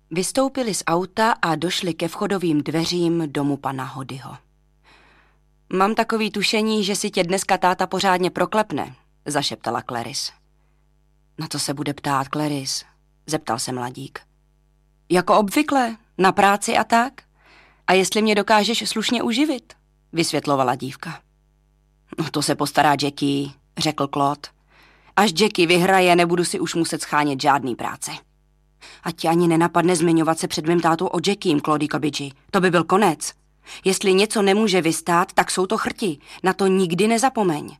Vystoupili z auta a došli ke vchodovým dveřím domu pana Hodyho. Mám takový tušení, že si tě dneska táta pořádně proklepne, zašeptala Clarice. Na to se bude ptát, Clarice, zeptal se mladík. Jako obvykle, na práci a tak? A jestli mě dokážeš slušně uživit, vysvětlovala dívka. No to se postará Jackie, řekl Claude. Až Jackie vyhraje, nebudu si už muset schánět žádný práce. Ať ti ani nenapadne zmiňovat se před mým tátou o Jackiem, Claudie Bidži. To by byl konec. Jestli něco nemůže vystát, tak jsou to chrti. Na to nikdy nezapomeň.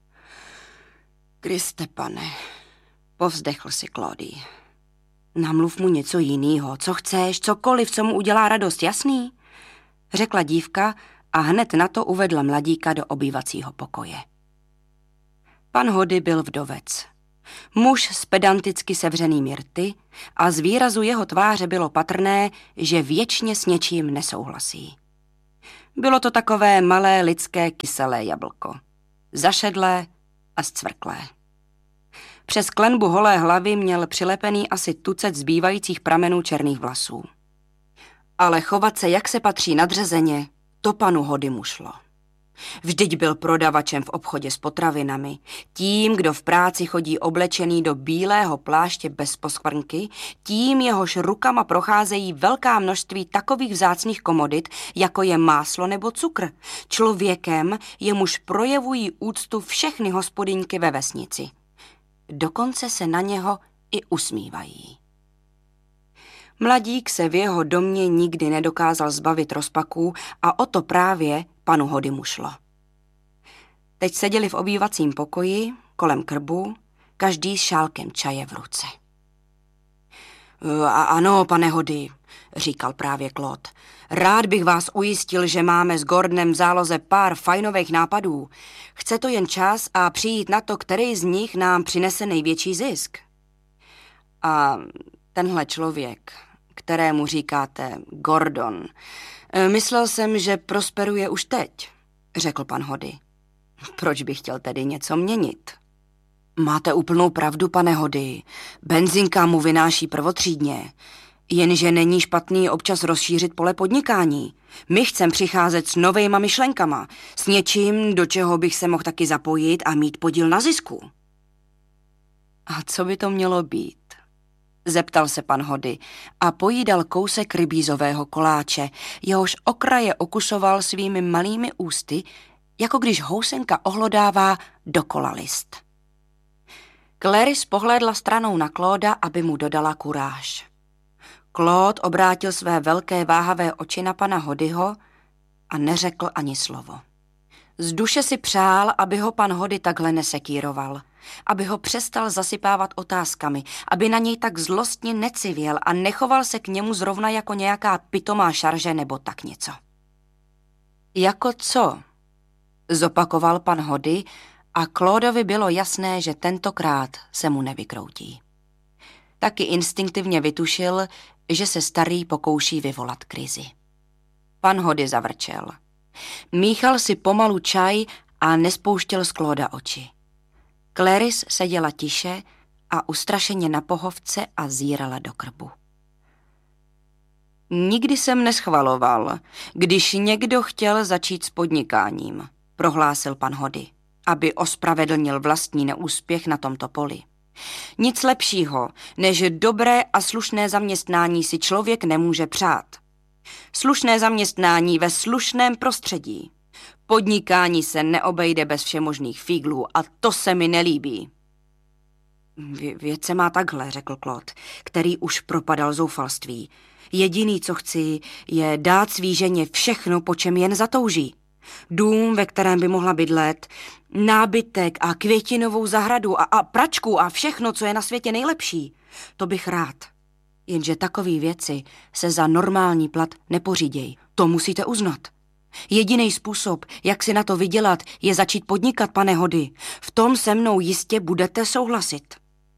Kriste pane, povzdechl si Claudie. Namluv mu něco jinýho, co chceš, cokoliv, co mu udělá radost, jasný? Řekla dívka a hned na to uvedla mladíka do obývacího pokoje. Pan Hody byl vdovec. Muž s pedanticky sevřenými rty a z výrazu jeho tváře bylo patrné, že věčně s něčím nesouhlasí. Bylo to takové malé lidské kyselé jablko. Zašedlé a zcvrklé. Přes klenbu holé hlavy měl přilepený asi tucet zbývajících pramenů černých vlasů. Ale chovat se, jak se patří nadřazeně, to panu Hodymu šlo. Vždyť byl prodavačem v obchodě s potravinami, tím, kdo v práci chodí oblečený do bílého pláště bez poskvrnky, tím jehož rukama procházejí velká množství takových vzácných komodit, jako je máslo nebo cukr, člověkem, jemuž projevují úctu všechny hospodyňky ve vesnici. Dokonce se na něho i usmívají. Mladík se v jeho domě nikdy nedokázal zbavit rozpaků a o to právě panu Hodymu šlo. Teď seděli v obývacím pokoji, kolem krbu, každý s šálkem čaje v ruce. Ano, pane Hody, říkal právě Claude. Rád bych vás ujistil, že máme s Gordonem v záloze pár fajnových nápadů. Chce to jen čas a přijít na to, který z nich nám přinese největší zisk. A tenhle člověk, kterému říkáte Gordon, myslel jsem, že prosperuje už teď, řekl pan Hody. Proč bych chtěl tedy něco měnit? Máte úplnou pravdu, pane Hody. Benzinka mu vynáší prvotřídně. Jenže není špatný občas rozšířit pole podnikání. My chcem přicházet s novejma myšlenkama, s něčím, do čeho bych se mohl taky zapojit a mít podíl na zisku. A co by to mělo být? Zeptal se pan Hody a pojídal kousek rybízového koláče, jehož okraje okusoval svými malými ústy, jako když housenka ohlodává dokola list. Clarice pohlédla stranou na Clauda, aby mu dodala kuráž. Claude obrátil své velké váhavé oči na pana Hodyho a neřekl ani slovo. Z duše si přál, aby ho pan Hody takhle nesekíroval, aby ho přestal zasypávat otázkami, aby na něj tak zlostně necivěl a nechoval se k němu zrovna jako nějaká pitomá šarže nebo tak něco. Jako co? Zopakoval pan Hody a Claudovi bylo jasné, že tentokrát se mu nevykroutí. Taky instinktivně vytušil, že se starý pokouší vyvolat krizi. Pan Hody zavrčel. Míchal si pomalu čaj a nespouštěl z Clauda oči. Clarice seděla tiše a ustrašeně na pohovce a zírala do krbu. Nikdy jsem neschvaloval, když někdo chtěl začít s podnikáním, prohlásil pan Hody, aby ospravedlnil vlastní neúspěch na tomto poli. Nic lepšího, než dobré a slušné zaměstnání si člověk nemůže přát. Slušné zaměstnání ve slušném prostředí. Podnikání se neobejde bez všemožných fíglů a to se mi nelíbí. Věc se má takhle, řekl Claude, který už propadal zoufalství. Jediný, co chci, je dát svý ženě všechno, po čem jen zatouží. Dům, ve kterém by mohla bydlet, nábytek a květinovou zahradu a pračku a všechno, co je na světě nejlepší. To bych rád. Jenže takové věci se za normální plat nepořídějí. To musíte uznat. Jediný způsob, jak si na to vydělat, je začít podnikat, pane Hody. V tom se mnou jistě budete souhlasit.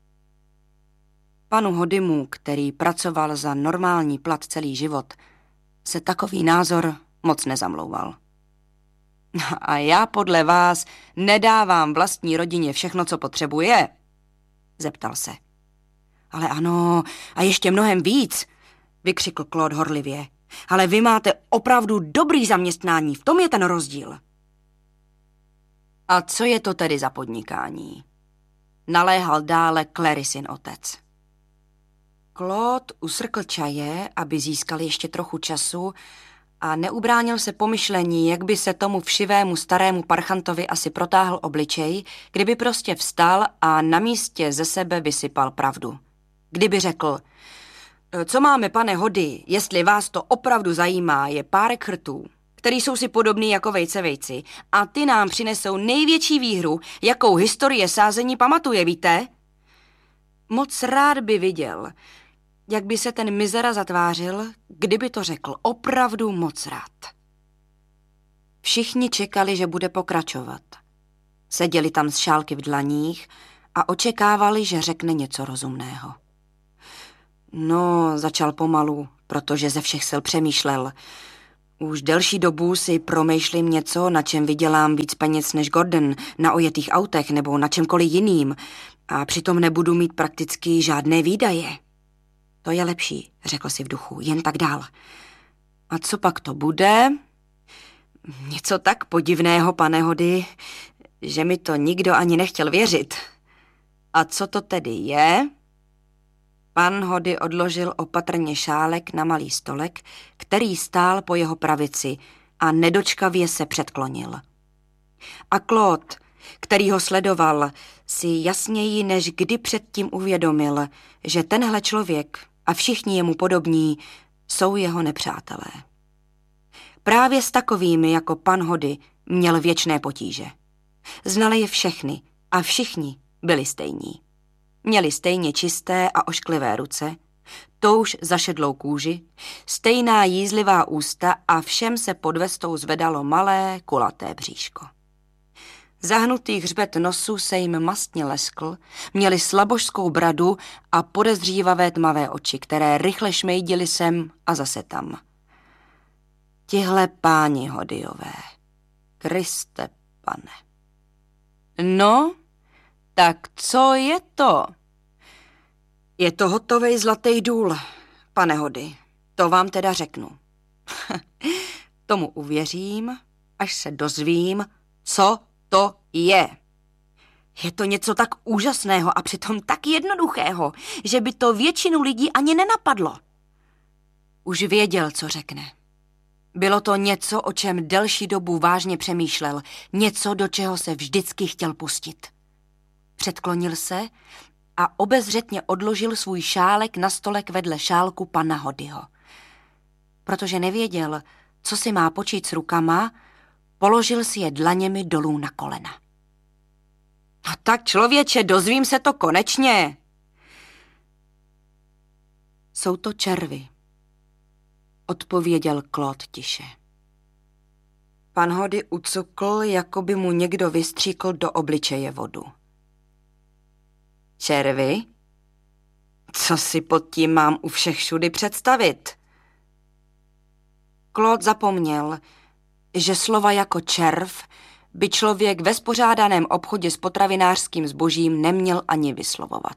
Panu Hodymu, který pracoval za normální plat celý život, se takový názor moc nezamlouval. A já podle vás nedávám vlastní rodině všechno, co potřebuje? Zeptal se. Ale ano, a ještě mnohem víc. vykřikl Claude horlivě. Ale vy máte opravdu dobrý zaměstnání, v tom je ten rozdíl. A co je to tedy za podnikání? Naléhal dále Clarisin otec. Claude usrkl čaje, aby získal ještě trochu času a neubránil se pomyšlení, jak by se tomu všivému starému parchantovi asi protáhl obličej, kdyby prostě vstal a na místě ze sebe vysypal pravdu. Kdyby řekl: co máme, pane Hody, jestli vás to opravdu zajímá, je pár chrtů, který jsou si podobný jako vejci a ty nám přinesou největší výhru, jakou historie sázení pamatuje, víte? Moc rád by viděl, jak by se ten mizera zatvářil, kdyby to řekl, opravdu moc rád. Všichni čekali, že bude pokračovat. Seděli tam s šálky v dlaních a očekávali, že řekne něco rozumného. No, začal pomalu, protože ze všech sil přemýšlel. Už delší dobu si promýšlím něco, na čem vydělám víc peněz než Gordon, na ojetých autech nebo na čemkoliv jiným a přitom nebudu mít prakticky žádné výdaje. To je lepší, řekl si v duchu, jen tak dál. A co pak to bude? Něco tak podivného, pane Hody, že mi to nikdo ani nechtěl věřit. A co to tedy je? Pan Hody odložil opatrně šálek na malý stolek, který stál po jeho pravici a nedočkavě se předklonil. A Claude, který ho sledoval, si jasněji než kdy předtím uvědomil, že tenhle člověk a všichni jemu podobní jsou jeho nepřátelé. Právě s takovými jako pan Hody měl věčné potíže. Znali je všechny a všichni byli stejní. Měli stejně čisté a ošklivé ruce, touž zašedlou kůži, stejná jízlivá ústa a všem se pod vestou zvedalo malé, kulaté bříško. Zahnutý hřbet nosu se jim mastně leskl, měli slabožskou bradu a podezřívavé tmavé oči, které rychle šmejdily sem a zase tam. Tihle páni Hodyové, Kriste pane. No, tak co je to? Je to hotovej zlatý důl, pane Hody, to vám teda řeknu. Tomu uvěřím, až se dozvím, co to je. Je to něco tak úžasného a přitom tak jednoduchého, že by to většinu lidí ani nenapadlo. Už věděl, co řekne. Bylo to něco, o čem delší dobu vážně přemýšlel, něco, do čeho se vždycky chtěl pustit. Předklonil se a obezřetně odložil svůj šálek na stolek vedle šálku pana Hodyho. Protože nevěděl, co si má počít s rukama, položil si je dlaněmi dolů na kolena. A tak člověče, dozvím se to konečně. Jsou to červy, odpověděl Claude tiše. Pan Hody ucukl, jako by mu někdo vystříkl do obličeje vodu. Červy? Co si pod tím mám u všech všudy představit? Claude zapomněl, že slova jako červ by člověk ve spořádaném obchodě s potravinářským zbožím neměl ani vyslovovat.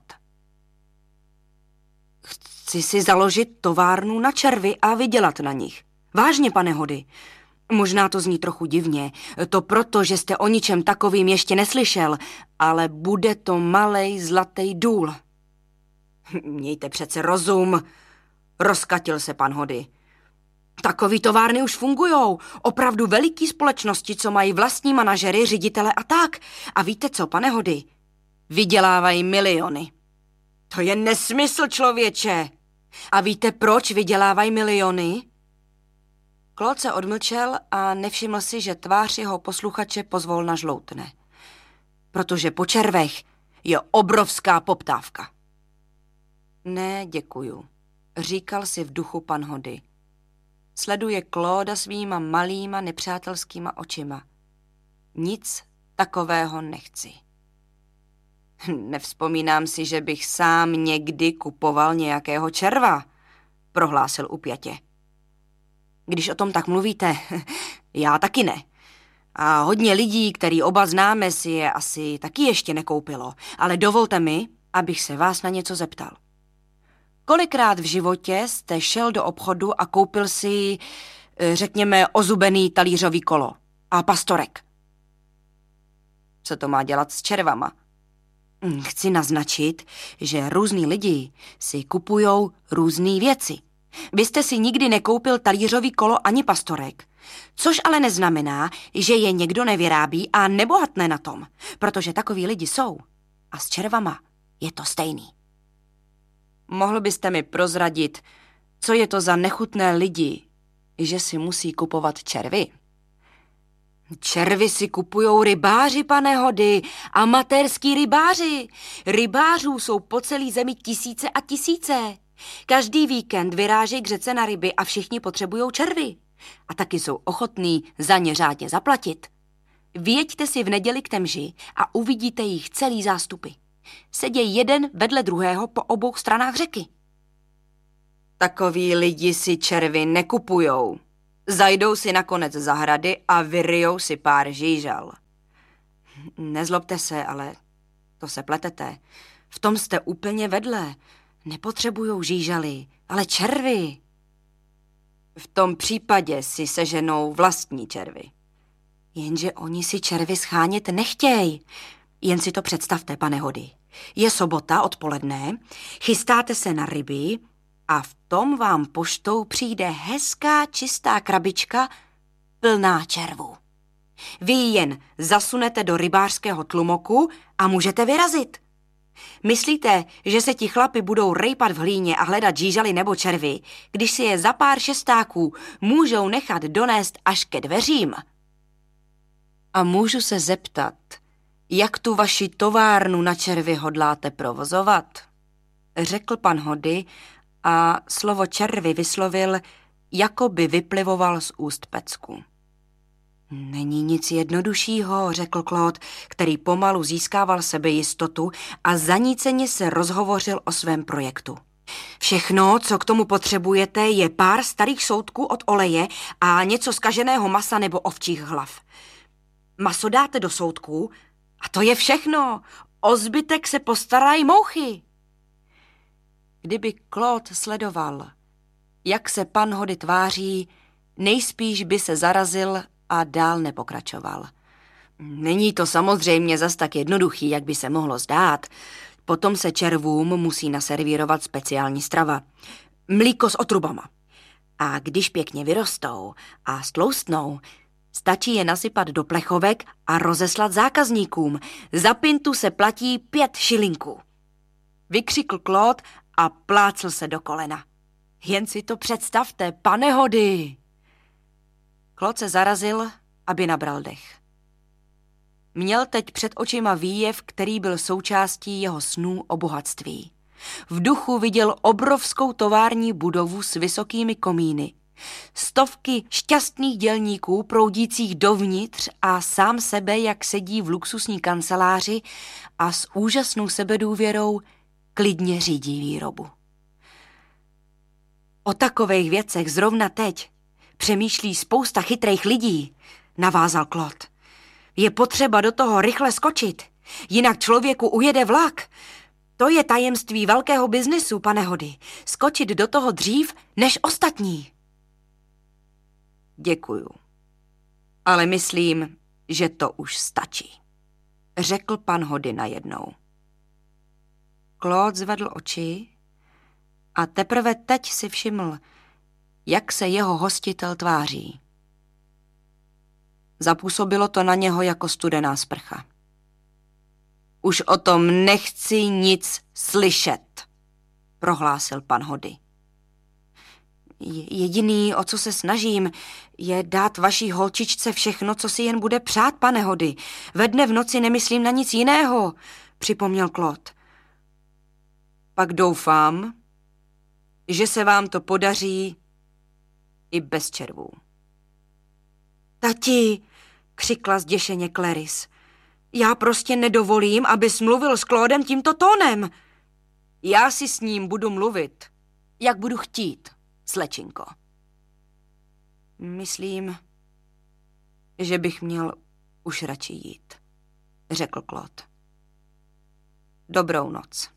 Chci si založit továrnu na červy a vydělat na nich. Vážně, pane Hody. Možná to zní trochu divně, to proto, že jste o ničem takovým ještě neslyšel, ale bude to malej zlatý důl. Mějte přece rozum, rozkatil se pan Hody. Takový továrny už fungujou, opravdu veliký společnosti, co mají vlastní manažery, ředitele a tak. A víte co, pane Hody? Vydělávají miliony. To je nesmysl, člověče. A víte, proč vydělávají miliony? Claude se odmlčel a nevšiml si, že tvář jeho posluchače pozvolna žloutne. Protože po červech je obrovská poptávka. Ne, děkuju, říkal si v duchu pan Hody. Sleduje Clauda svýma malýma nepřátelskýma očima. Nic takového nechci. Nevzpomínám si, že bych sám někdy kupoval nějakého červa, prohlásil upjatě. Když o tom tak mluvíte, já taky ne. A hodně lidí, který oba známe, si je asi taky ještě nekoupilo. Ale dovolte mi, abych se vás na něco zeptal. Kolikrát v životě jste šel do obchodu a koupil si, řekněme, ozubený talířový kolo a pastorek? Co to má dělat s červama? Chci naznačit, že různí lidi si kupujou různé věci. Vy jste si nikdy nekoupil talířový kolo ani pastorek, což ale neznamená, že je někdo nevyrábí a nebohatne na tom, protože takoví lidi jsou. A s červama je to stejný. Mohl byste mi prozradit, co je to za nechutné lidi, že si musí kupovat červy? Červy si kupujou rybáři, pane Hody, amatérský rybáři. Rybářů jsou po celé zemi tisíce a tisíce. Každý víkend vyrážejí k řece na ryby a všichni potřebují červy. A taky jsou ochotní za ně řádně zaplatit. Vyjeďte si v neděli k Temži a uvidíte jich celý zástupy. Sedějí jeden vedle druhého po obou stranách řeky. Takoví lidi si červy nekupujou. Zajdou si na konec zahrady a vyryjou si pár žížal. Nezlobte se, ale to se pletete. V tom jste úplně vedle. Nepotřebujou žížaly, ale červy. V tom případě si seženou vlastní červy. Jenže oni si červy schánět nechtěj. Jen si to představte, pane Hody. Je sobota odpoledne, chystáte se na ryby a v tom vám poštou přijde hezká čistá krabička plná červů. Vy ji jen zasunete do rybářského tlumoku a můžete vyrazit. Myslíte, že se ti chlapi budou rejpat v hlíně a hledat žížaly nebo červy, když si je za pár šestáků můžou nechat donést až ke dveřím? A můžu se zeptat, jak tu vaši továrnu na červy hodláte provozovat? Řekl pan Hody a slovo červy vyslovil, jako by vyplivoval z úst pecku. Není nic jednoduššího, řekl Claude, který pomalu získával sebejistotu a zaníceně se rozhovořil o svém projektu. Všechno, co k tomu potřebujete, je pár starých soutků od oleje a něco z kaženého masa nebo ovčích hlav. Maso dáte do soutků a to je všechno. O zbytek se postarají mouchy. Kdyby Claude sledoval, jak se pan Hody tváří, nejspíš by se zarazil a dál nepokračoval. Není to samozřejmě zas tak jednoduchý, jak by se mohlo zdát. Potom se červům musí naservírovat speciální strava. Mlíko s otrubama. A když pěkně vyrostou a stloustnou, stačí je nasypat do plechovek a rozeslat zákazníkům. Za pintu se platí 5 šilinků. Vykřikl Claude a plácl se do kolena. Jen si to představte, pane Hody. Claude se zarazil, aby nabral dech. Měl teď před očima výjev, který byl součástí jeho snů o bohatství. V duchu viděl obrovskou tovární budovu s vysokými komíny. Stovky šťastných dělníků proudících dovnitř a sám sebe, jak sedí v luxusní kanceláři a s úžasnou sebedůvěrou klidně řídí výrobu. O takových věcech zrovna teď přemýšlí spousta chytrých lidí, navázal Claude. Je potřeba do toho rychle skočit, jinak člověku ujede vlak. To je tajemství velkého biznesu, pane Hody. Skočit do toho dřív než ostatní. Děkuju, ale myslím, že to už stačí, řekl pan Hody najednou. Claude zvedl oči a teprve teď si všiml, jak se jeho hostitel tváří. Zapůsobilo to na něho jako studená sprcha. Už o tom nechci nic slyšet, prohlásil pan Hody. Jediný, o co se snažím, je dát vaší holčičce všechno, co si jen bude přát, pane Hody. Ve dne v noci nemyslím na nic jiného, připomněl Claude. Pak doufám, že se vám to podaří i bez červů. Tati, křikla zděšeně Clarice, já prostě nedovolím, abys mluvil s Claudem tímto tónem. Já si s ním budu mluvit, jak budu chtít, slečinko. Myslím, že bych měl už radši jít, řekl Claude. Dobrou noc.